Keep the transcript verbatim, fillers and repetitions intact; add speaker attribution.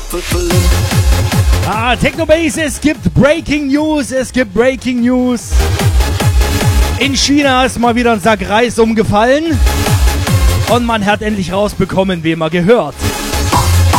Speaker 1: Ah, Technobase, es gibt Breaking News, es gibt Breaking News. In China ist mal wieder ein Sack Reis umgefallen und man hat endlich rausbekommen, wem er gehört.